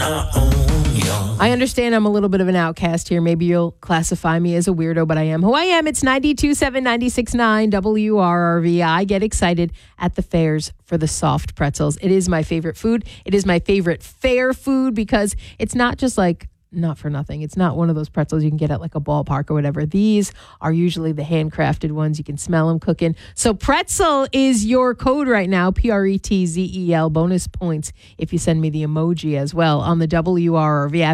I understand I'm a little bit of an outcast here. Maybe you'll classify me as a weirdo, but I am who I am. It's 92.7, 96.9 WRRV. I get excited at the fairs for the soft pretzels. It is my favorite food. It is my favorite fair food because it's not just like, not for nothing. It's not one of those pretzels you can get at like a ballpark or whatever. These are usually the handcrafted ones. You can smell them cooking. So pretzel is your code right now, PRETZEL, bonus points if you send me the emoji as well on the WRRV app.